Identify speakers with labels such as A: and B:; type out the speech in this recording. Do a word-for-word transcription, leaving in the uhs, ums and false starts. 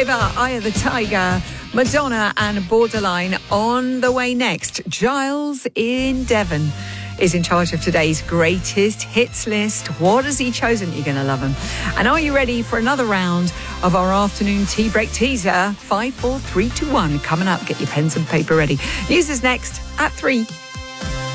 A: Flavor, Eye of the Tiger, Madonna and Borderline on the way next. Giles in Devon is in charge of today's greatest hits list. What has he chosen? You're going to love him. And are you ready for another round of our afternoon tea break teaser? Five, four, three, two, one. Coming up. Get your pens and paper ready. News is next at three.